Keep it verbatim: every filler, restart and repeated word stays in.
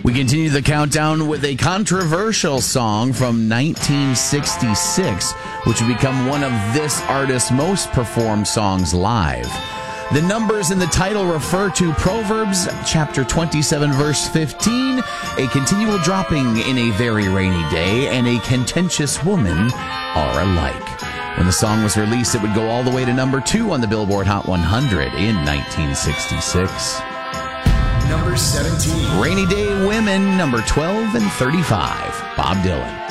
We continue the countdown with a controversial song from nineteen sixty-six, which would become one of this artist's most performed songs live. The numbers in the title refer to Proverbs chapter twenty-seven, verse fifteen, a continual dropping in a very rainy day and a contentious woman are alike. When the song was released, it would go all the way to number two on the Billboard Hot one hundred in nineteen sixty-six. Number seventeen. Rainy Day Women, number twelve and thirty-five. Bob Dylan.